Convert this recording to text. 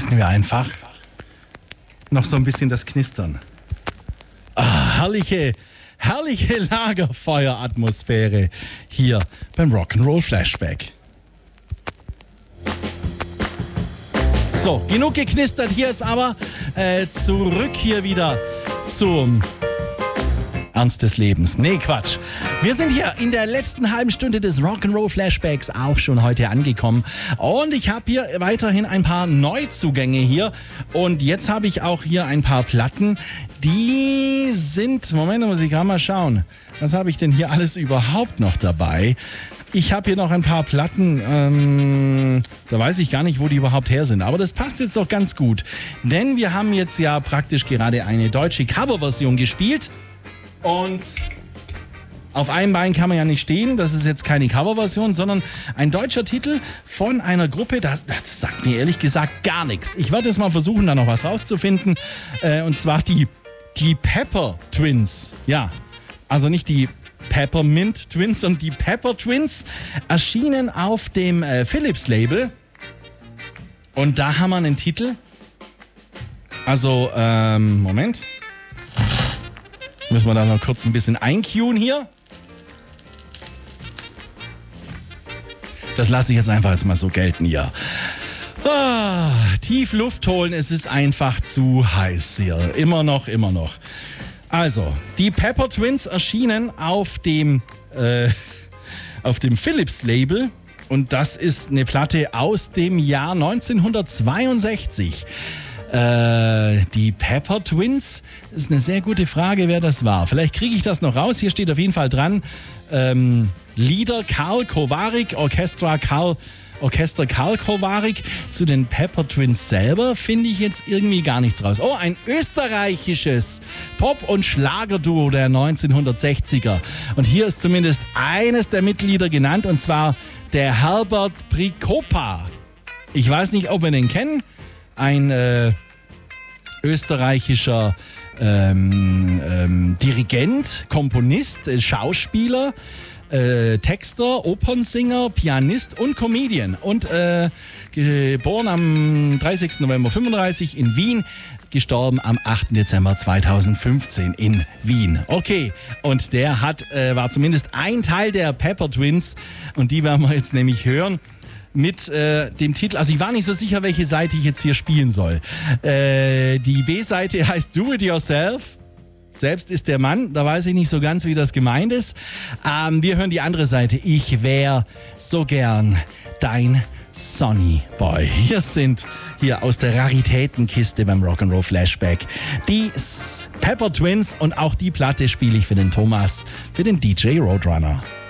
lassen wir einfach noch so ein bisschen das Knistern. Herrliche Lagerfeueratmosphäre hier beim Rock'n'Roll Flashback. So, genug geknistert hier jetzt aber. Zurück hier wieder zum Ernst des Lebens. Nee, Quatsch. Wir sind hier in der letzten halben Stunde des Rock'n'Roll Flashbacks auch schon heute angekommen. Und ich habe hier weiterhin ein paar Neuzugänge hier. Und jetzt habe ich auch hier ein paar Platten, die sind... Moment, da muss ich gerade mal schauen. Was habe ich denn hier alles überhaupt noch dabei? Ich habe hier noch ein paar Platten, da weiß ich gar nicht, wo die überhaupt her sind. Aber das passt jetzt doch ganz gut. Denn wir haben jetzt ja praktisch gerade eine deutsche Coverversion gespielt. Und auf einem Bein kann man ja nicht stehen. Das ist jetzt keine Coverversion, sondern ein deutscher Titel von einer Gruppe. Das sagt mir ehrlich gesagt gar nichts. Ich werde jetzt mal versuchen, da noch was rauszufinden. Und zwar die Pepper Twins. Ja, also nicht die Peppermint Twins, sondern die Pepper Twins. Erschienen auf dem Philips Label. Und da haben wir einen Titel. Also, Moment. Müssen wir da noch kurz ein bisschen eincueen hier. Das lasse ich jetzt einfach mal so gelten hier. Tief Luft holen, es ist einfach zu heiß hier. Immer noch. Also, die Pepper Twins erschienen auf dem Philips Label. Und das ist eine Platte aus dem Jahr 1962. Die Pepper Twins, ist eine sehr gute Frage, wer das war. Vielleicht kriege ich das noch raus. Hier steht auf jeden Fall dran, Lieder Karl Kowarik, Orchester Karl Kowarik. Zu den Pepper Twins selber finde ich jetzt irgendwie gar nichts raus. Oh, ein österreichisches Pop- und Schlagerduo der 1960er. Und hier ist zumindest eines der Mitglieder genannt, und zwar der Herbert Prikopa. Ich weiß nicht, ob wir den kennen. Ein österreichischer Dirigent, Komponist, Schauspieler, Texter, Opernsinger, Pianist und Comedian. Und geboren am 30. November 1935 in Wien, gestorben am 8. Dezember 2015 in Wien. Okay, und der war zumindest ein Teil der Pepper Twins, und die werden wir jetzt nämlich hören. Mit dem Titel, also ich war nicht so sicher, welche Seite ich jetzt hier spielen soll. Die B-Seite heißt Do It Yourself. Selbst ist der Mann, da weiß ich nicht so ganz, wie das gemeint ist. Wir hören die andere Seite. Ich wär so gern dein Sonny Boy. Hier aus der Raritätenkiste beim Rock'n'Roll Flashback die Pepper Twins, und auch die Platte spiele ich für den Thomas, für den DJ Roadrunner.